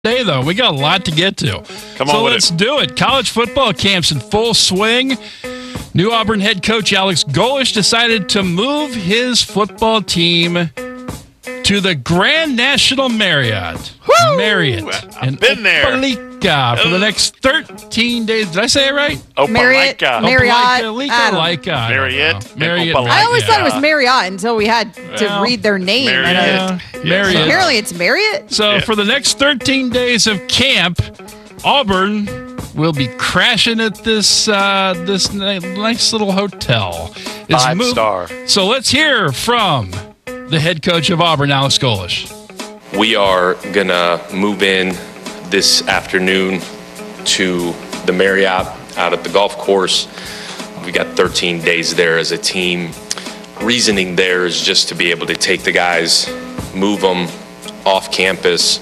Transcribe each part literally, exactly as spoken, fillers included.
Day, though. We got a lot to get to. Come so on with let's it. do it. College football camp's in full swing. New Auburn head coach Alex Golesh decided to move his football team to the Grand National Marriott. Woo! Marriott. I've in been there. Opelika for the next thirteen days. Did I say it right? Marriott, Opelika. Marriott, Opelika, I don't know. Opelika, I don't Marriott, know. Marriott. Opelika. I always yeah. thought it was Marriott until we had to Well, read their name. and, uh, Marriott. Yeah, Marriott. Apparently it's Marriott. So Yeah. for the next thirteen days of camp, Auburn will be crashing at this uh, this ni- nice little hotel. It's Five mov- star. So let's hear from the head coach of Auburn, Alex Golesh. We are going to move in this afternoon to the Marriott out at the golf course. We got thirteen days there as a team. Reasoning there is just to be able to take the guys, move them off campus,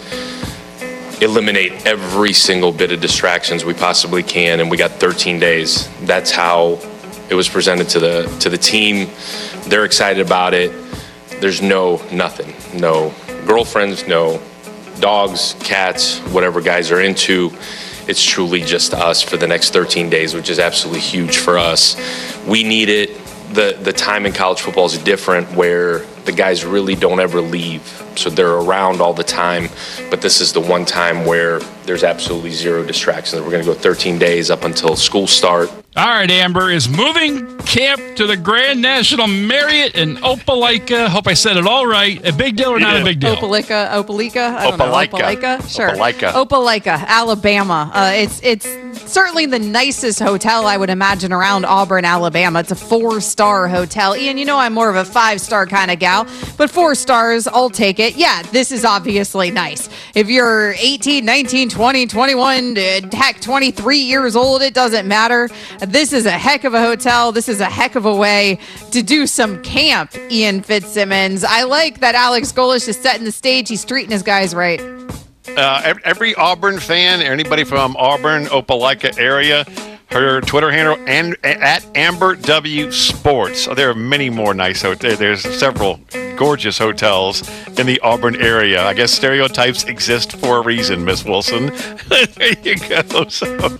eliminate every single bit of distractions we possibly can, and we got thirteen days. That's how it was presented to the to the team. They're excited about it. There's no nothing, no girlfriends, no dogs, cats, whatever guys are into. It's truly just us for the next thirteen days, which is absolutely huge for us. We need it. The the time in college football is different where the guys really don't ever leave. So they're around all the time, but this is the one time where there's absolutely zero distractions. We're going to go thirteen days up until school start. All right, Amber is moving camp to the Grand National Marriott in Opelika. Hope I said it all right. A big deal or not Yeah. a big deal? Opelika, Opelika, I don't know. Opelika. Opelika, sure. Opelika. Opelika, Alabama. Uh, it's it's certainly the nicest hotel I would imagine around Auburn, Alabama. It's a four-star hotel. Ian, you know I'm more of a five-star kind of gal, but four stars, I'll take it. Yeah, this is obviously nice. If you're eighteen, nineteen, twenty, twenty-one, uh, heck, twenty-three years old, it doesn't matter. This is a heck of a hotel. This is a heck of a way to do some camp, Ian Fitzsimmons. I like that Alex Golesh is setting the stage. He's treating his guys right. Uh, ev- every Auburn fan, anybody from Auburn, Opelika area, her Twitter handle and at Amber W Sports. Oh, there are many more nice hotels. There's several gorgeous hotels in the Auburn area. I guess stereotypes exist for a reason, Miss Wilson. There you go. So.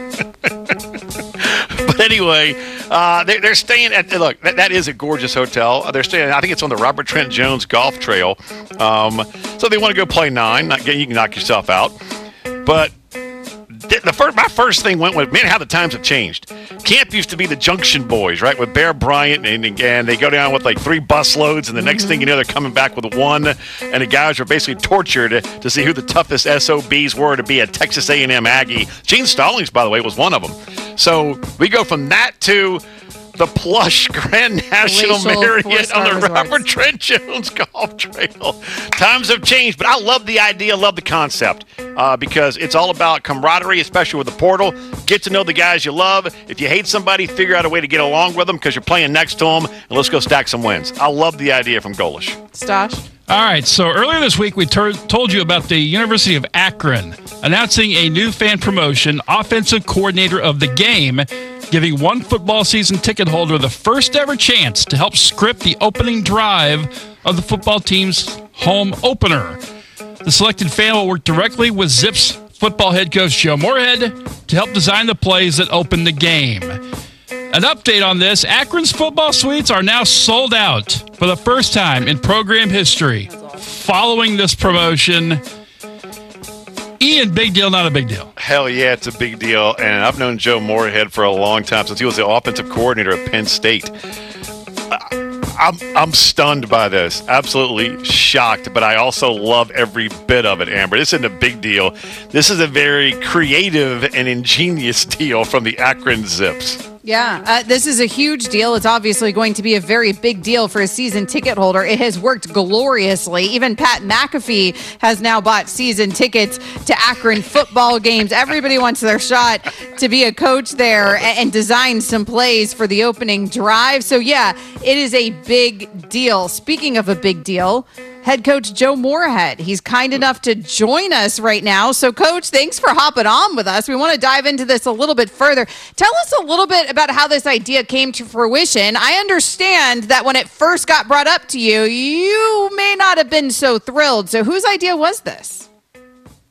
But anyway, uh, they're, they're staying at, look, that, that is a gorgeous hotel. They're staying, I think it's on the Robert Trent Jones Golf Trail. Um, so they want to go play nine. Not, you can knock yourself out. But the first, my first thing went with, man, how the times have changed. Camp used to be the Junction Boys, right, with Bear Bryant, and again, they go down with like three bus loads, and the next thing you know, they're coming back with one, and the guys were basically tortured to see who the toughest S O Bs were to be a Texas A and M Aggie. Gene Stallings, by the way, was one of them. So we go from that to the plush Grand National Palatial Marriott four-star on the resorts. Robert Trent Jones Golf Trail. Times have changed, but I love the idea, love the concept, uh, because it's all about camaraderie, especially with the portal. Get to know the guys you love. If you hate somebody, figure out a way to get along with them because you're playing next to them, and let's go stack some wins. I love the idea from Golesh. Stosh? All right, so earlier this week, we tur- told you about the University of Akron announcing a new fan promotion, offensive coordinator of the game, giving one football season ticket holder the first ever chance to help script the opening drive of the football team's home opener. The selected fan will work directly with Zips football head coach Joe Moorhead to help design the plays that open the game. An update on this, Akron's football suites are now sold out for the first time in program history. Following this promotion, Ian, big deal, not a big deal? Hell yeah, it's a big deal. And I've known Joe Moorhead for a long time, since he was the offensive coordinator at Penn State. I'm I'm stunned by this. Absolutely shocked, but I also love every bit of it, Amber. This isn't a big deal. This is a very creative and ingenious deal from the Akron Zips. Yeah, uh, this is a huge deal. It's obviously going to be a very big deal for a season ticket holder. It has worked gloriously. Even Pat McAfee has now bought season tickets to Akron football games. Everybody wants their shot to be a coach there and, and design some plays for the opening drive. So, yeah, it is a big deal. Speaking of a big deal, head coach Joe Moorhead. He's kind enough to join us right now. So, Coach, thanks for hopping on with us. We want to dive into this a little bit further. Tell us a little bit about how this idea came to fruition. I understand that when it first got brought up to you, you may not have been so thrilled. So, whose idea was this?